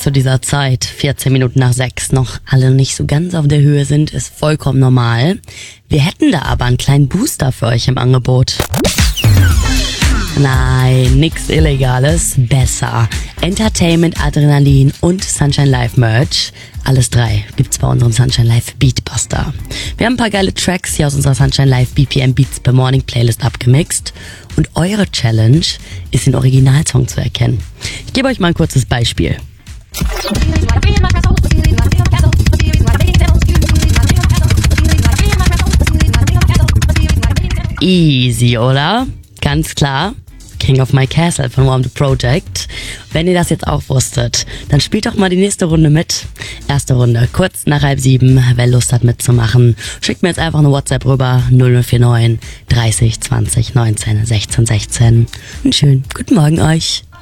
zu dieser Zeit, 14 Minuten nach 6, noch alle nicht so ganz auf der Höhe sind, ist vollkommen normal. Wir hätten da aber einen kleinen Booster für euch im Angebot. Nein, nix Illegales, besser. Entertainment, Adrenalin und Sunshine Live Merch. Alles 3 gibt's bei unserem Sunshine Live Beatbuster. Wir haben ein paar geile Tracks hier aus unserer Sunshine Live BPM Beats per Morning Playlist abgemixt. Und eure Challenge ist, den Originalsong zu erkennen. Ich gebe euch mal ein kurzes Beispiel. Easy, oder? Ganz klar. King of My Castle von Warm the Project. Wenn ihr das jetzt auch wusstet, dann spielt doch mal die nächste Runde mit. Erste Runde, kurz nach 6:30. Wer Lust hat mitzumachen, schickt mir jetzt einfach eine WhatsApp rüber. 0049 30 20 19 16 16. Einen schönen guten Morgen euch.